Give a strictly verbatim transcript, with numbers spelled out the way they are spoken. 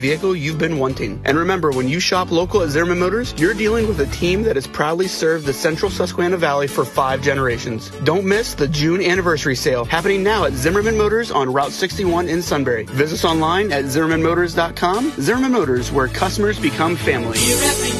vehicle you've been wanting. And remember, when you shop local at Zimmerman Motors, you're dealing with a team that has proudly served the central Susquehanna Valley for five generations. Don't miss the June anniversary sale happening now at Zimmerman Motors on Route sixty-one in Sunbury. Visit us online at zimmerman motors dot com. Zimmerman Motors, where customers become family.